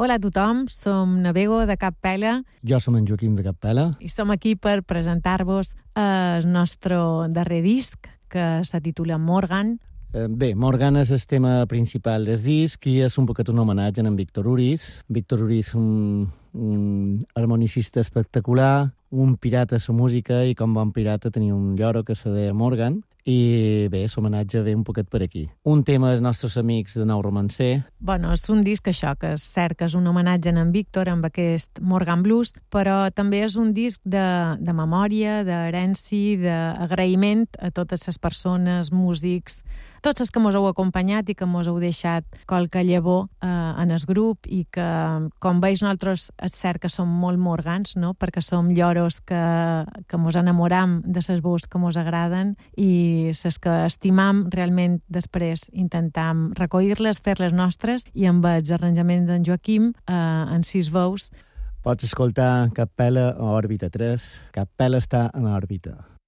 Hola a tothom, som Navego de Cap Pela. Jo som en Joaquim de Cap Pela. I som aquí per presentar-vos el nostre darrer disc, que se titula Morgan. Bé, Morgan és el tema principal del disc i és un poquet un homenatge a en Víctor Uris. Víctor Uris, un harmonicista espectacular, un pirata a la música i com bon pirata tenia un lloro que se deia Morgan. I bé, l'homenatge ve un poquet per aquí. Un tema dels nostres amics de Nou Romancer. Bueno, és un disc això, que és cert que és un homenatge a en Víctor amb aquest Morgan Blues, però també és un disc de memòria, d'herència, d'agraïment a totes les persones, músics, tots els que mos heu acompanyat i que mos heu deixat qualque llavor en el grup i que, com veus, nosaltres és cert que som molt morgans, no? Perquè som lloros que mos enamoram de les veus que mos agraden i les que estimam realment després intentam recollir-les, fer-les nostres i amb els arranjaments d'en Joaquim en 6 veus. Pots escoltar Cap Pela a Òrbita 3. Cap Pela està en òrbita.